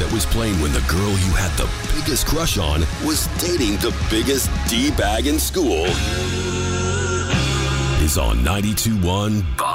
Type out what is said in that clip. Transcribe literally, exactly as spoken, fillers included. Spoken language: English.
that was playing when the girl you had the biggest crush on was dating the biggest D-bag in school is on ninety-two point one